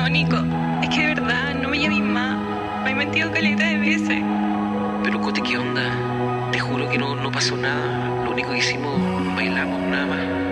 No, Nico, es que de verdad, no me llames más. Me he mentido caleta de veces. Pero Cote, ¿qué onda? Te juro que no pasó nada. Lo único que hicimos, bailamos nada más.